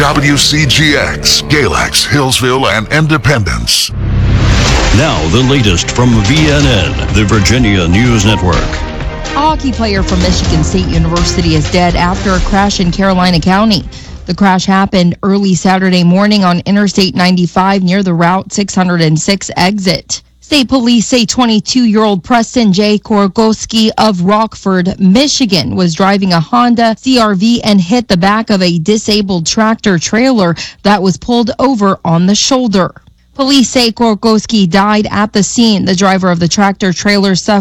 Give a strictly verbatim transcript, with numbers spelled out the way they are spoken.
W C G X, Galax, Hillsville, and Independence. Now the latest from V N N, the Virginia News Network. A hockey player from Michigan State University is dead after a crash in Carolina County. The crash happened early Saturday morning on Interstate ninety-five near the Route six oh six exit. State police say twenty-two-year-old Preston J. Korgoski of Rockford, Michigan, was driving a Honda C R V and hit the back of a disabled tractor trailer that was pulled over on the shoulder. Police say Korgoski died at the scene. The driver of the tractor trailer suffered